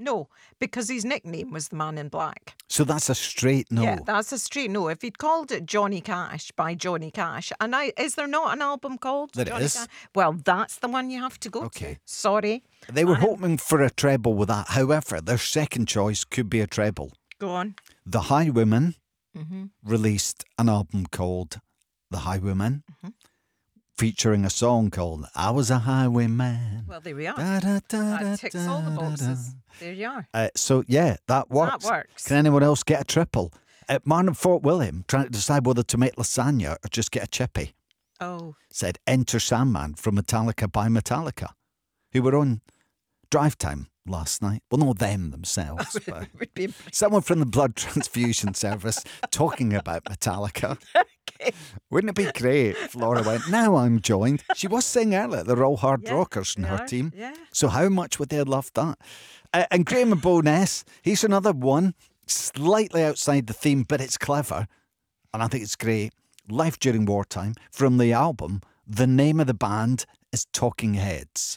No, because his nickname was the Man in Black. So that's a straight no. Yeah, that's a straight no. If he'd called it Johnny Cash by Johnny Cash, and is there not an album called There Johnny is. Cash? Well, that's the one you have to go Okay. to. Sorry. They were hoping for a treble with that. However, their second choice could be a treble. Go on. The Highwaymen Mm-hmm. released an album called The Highwaymen, Mm-hmm. featuring a song called I Was a Highwayman. Well, there we are. Da, da, da, That ticks all the da, da, boxes. There you are. So, yeah, that works. That works. Can anyone else get a triple? Martin in Fort William trying to decide whether to make lasagna or just get a chippy. Oh. Said Enter Sandman from Metallica by Metallica, who were on Drive Time last night. Well, not them themselves, but Would be someone from the blood transfusion service talking about Metallica. okay. Wouldn't it be great if Laura went, now I'm joined? She was saying earlier, they're all hard Yeah, rockers in they her are, team. yeah. So how much would they have loved that? And Graham and Bo'ness, he's another one, slightly outside the theme, but it's clever. And I think it's great. Life During Wartime, from the album, the name of the band is Talking Heads.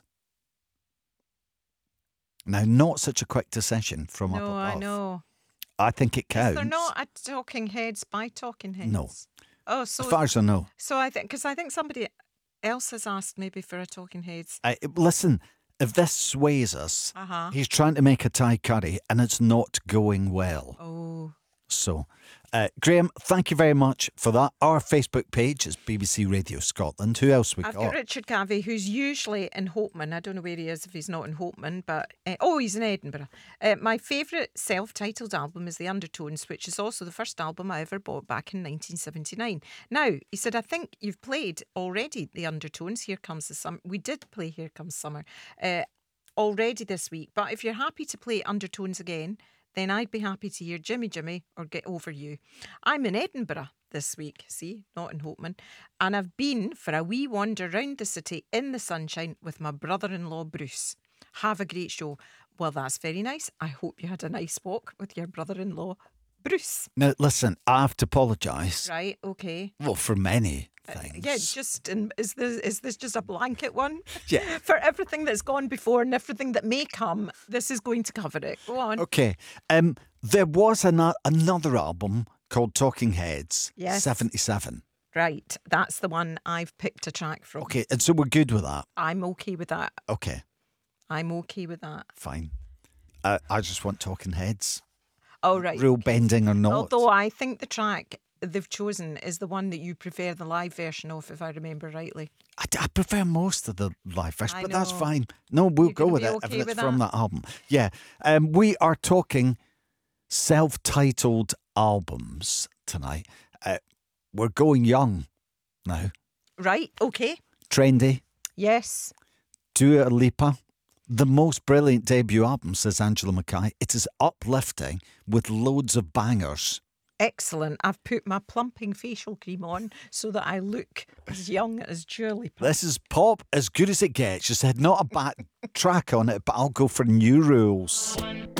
Now, not such a quick decision from up No, above. I know. I think it counts. They're not a Talking Heads by Talking Heads. No. Oh, As so far as I know. I think because I think somebody else has asked maybe for a Talking Heads. Listen, if this sways us, Uh-huh. he's trying to make a Thai curry and it's not going well. Oh. So, Graham, thank you very much for that. Our Facebook page is BBC Radio Scotland. Who else we I've got? got Richard Cavey, who's usually in Hopeman. I don't know where he is if he's not in Hopeman, but he's in Edinburgh. My favourite self-titled album is The Undertones, which is also the first album I ever bought back in 1979. Now, he said, I think you've played already The Undertones. Here Comes the Summer. We did play Here Comes Summer already this week, but if you're happy to play Undertones again, then I'd be happy to hear Jimmy Jimmy or Get Over You. I'm in Edinburgh this week, see, not in Hopeman, and I've been for a wee wander round the city in the sunshine with my brother-in-law Bruce. Have a great show. Well, that's very nice. I hope you had a nice walk with your brother-in-law Bruce. Now, listen, I have to apologise. Right, okay. Well, for many things. Yeah, is this just a blanket one? Yeah. For everything that's gone before and everything that may come, this is going to cover it. Go on. Okay. There was another album called Talking Heads, Yes. 77. Right, that's the one I've picked a track from. Okay, and so we're good with that. I'm okay with that. Okay, I'm okay with that. fine. I just want Talking Heads. Oh, right. Real bending or not. Although I think the track they've chosen is the one that you prefer the live version of, if I remember rightly. I prefer most of the live version, I but that's know. fine. No, we'll You're go gonna with be it okay if it's with from that? that album. Yeah. We are talking self-titled albums tonight. We're going young now. Right, okay. Trendy. Yes. Dua Lipa. The most brilliant debut album, says Angela Mackay. It is uplifting with loads of bangers. Excellent. I've put my plumping facial cream on so that I look as young as Dua Lipa. This is pop as good as it gets. She said not a bad track on it, but I'll go for New Rules.